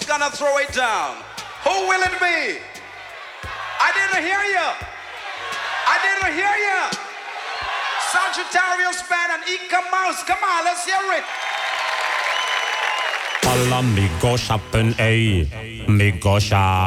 gonna throw it down? Who will it be? I didn't hear you. I didn't hear you. Sagittarius Band and Ika Mouse. Come on, let's hear it. Alla mig gå shoppen, ey. Mig gå shop.